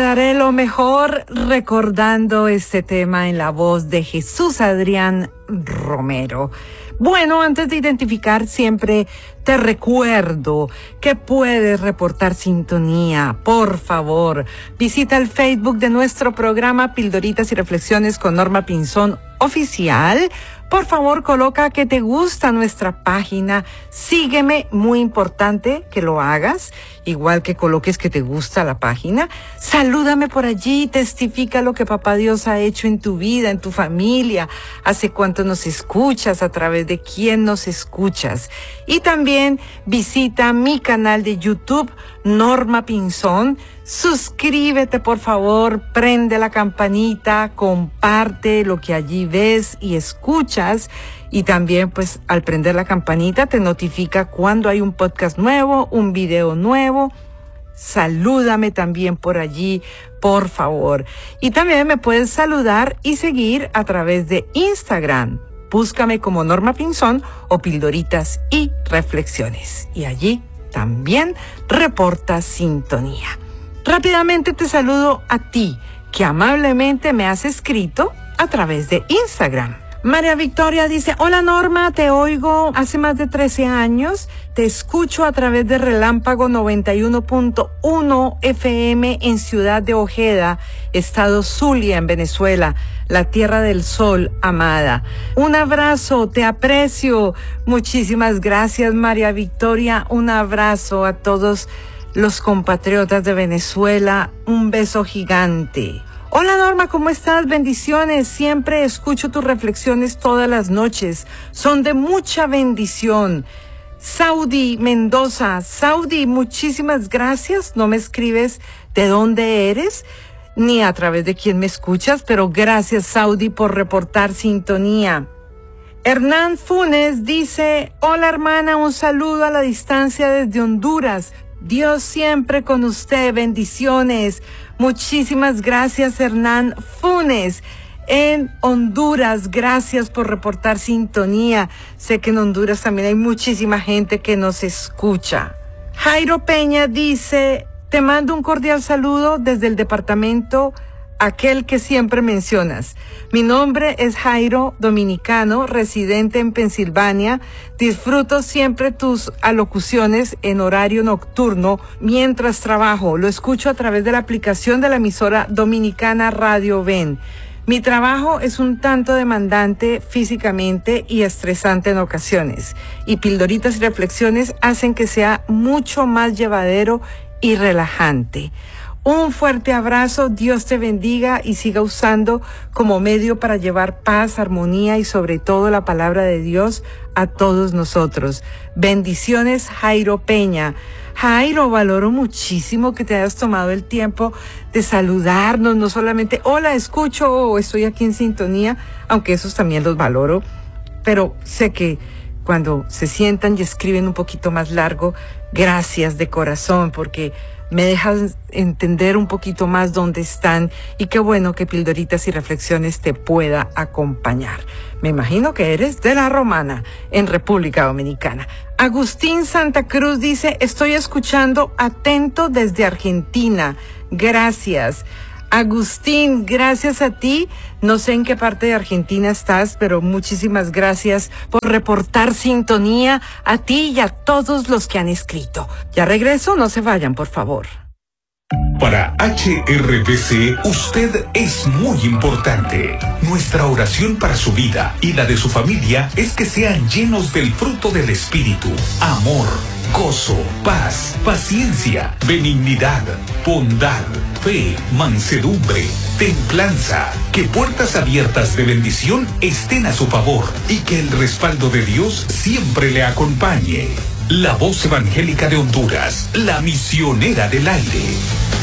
daré lo mejor recordando este tema en la voz de Jesús Adrián Romero. Bueno, antes de identificar siempre te recuerdo que puedes reportar sintonía. Por favor, visita el Facebook de nuestro programa Pildoritas y Reflexiones con Norma Pinzón Oficial. Por favor, coloca que te gusta nuestra página. Sígueme, muy importante que lo hagas. Igual que coloques que te gusta la página. Salúdame por allí, testifica lo que Papá Dios ha hecho en tu vida, en tu familia. Hace cuánto nos escuchas, a través de quién nos escuchas. Y también visita mi canal de YouTube, Norma Pinzón. Suscríbete, por favor, prende la campanita, comparte lo que allí ves y escuchas. Y también, pues, al prender la campanita te notifica cuando hay un podcast nuevo, un video nuevo. Salúdame también por allí, por favor. Y también me puedes saludar y seguir a través de Instagram. Búscame como Norma Pinzón o Pildoritas y Reflexiones. Y allí también reporta sintonía. Rápidamente te saludo a ti, que amablemente me has escrito a través de Instagram. María Victoria dice: hola Norma, te oigo hace más de 13 años, te escucho a través de Relámpago 91.1 FM en Ciudad de Ojeda, Estado Zulia, en Venezuela, la tierra del sol amada. Un abrazo, te aprecio. Muchísimas gracias, María Victoria. Un abrazo a todos los compatriotas de Venezuela. Un beso gigante. Hola Norma, ¿cómo estás? Bendiciones. Siempre escucho tus reflexiones todas las noches. Son de mucha bendición. Saudi Mendoza. Saudi, muchísimas gracias. No me escribes de dónde eres ni a través de quién me escuchas, pero gracias, Saudi, por reportar sintonía. Hernán Funes dice: hola hermana, un saludo a la distancia desde Honduras. Dios siempre con usted, bendiciones. Muchísimas gracias, Hernán Funes, en Honduras. Gracias por reportar sintonía. Sé que en Honduras también hay muchísima gente que nos escucha. Jairo Peña dice: te mando un cordial saludo desde el departamento aquel que siempre mencionas. Mi nombre es Jairo, dominicano, residente en Pensilvania. Disfruto siempre tus alocuciones en horario nocturno mientras trabajo. Lo escucho a través de la aplicación de la emisora dominicana Radio Ven. Mi trabajo es un tanto demandante físicamente y estresante en ocasiones. Y Pildoritas y Reflexiones hacen que sea mucho más llevadero y relajante. Un fuerte abrazo, Dios te bendiga y siga usando como medio para llevar paz, armonía y sobre todo la palabra de Dios a todos nosotros. Bendiciones, Jairo Peña. Jairo, valoro muchísimo que te hayas tomado el tiempo de saludarnos, no solamente hola, escucho o estoy aquí en sintonía, aunque esos también los valoro, pero sé que cuando se sientan y escriben un poquito más largo, gracias de corazón, porque me dejas entender un poquito más dónde están y qué bueno que Pildoritas y Reflexiones te pueda acompañar. Me imagino que eres de La Romana, en República Dominicana. Agustín Santa Cruz dice: estoy escuchando atento desde Argentina. Gracias. Agustín, gracias a ti. No sé en qué parte de Argentina estás, pero muchísimas gracias por reportar sintonía a ti y a todos los que han escrito. Ya regreso, no se vayan, por favor. Para HRBC, usted es muy importante. Nuestra oración para su vida y la de su familia es que sean llenos del fruto del Espíritu: amor, gozo, paz, paciencia, benignidad, bondad, fe, mansedumbre, templanza. Que puertas abiertas de bendición estén a su favor y que el respaldo de Dios siempre le acompañe. La voz evangélica de Honduras, la misionera del aire.